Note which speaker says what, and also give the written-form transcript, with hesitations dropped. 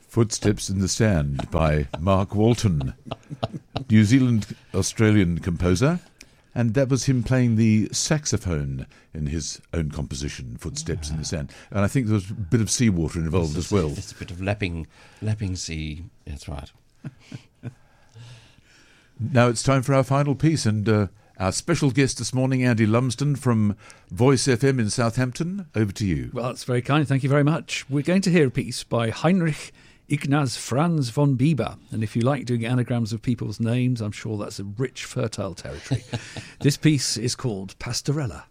Speaker 1: Footsteps in the Sand by Mark Walton, New Zealand-Australian composer, and that was him playing the saxophone in his own composition, Footsteps in the Sand. And I think there was a bit of seawater involved as well.
Speaker 2: It's a bit of lapping sea, that's right.
Speaker 1: Now it's time for our final piece, and our special guest this morning, Andy Lumsden from Voice FM in Southampton. Over to you.
Speaker 3: Well, that's very kind. Thank you very much. We're going to hear a piece by Heinrich Ignaz Franz von Bieber. And if you like doing anagrams of people's names, I'm sure that's a rich, fertile territory. This piece is called Pastorella.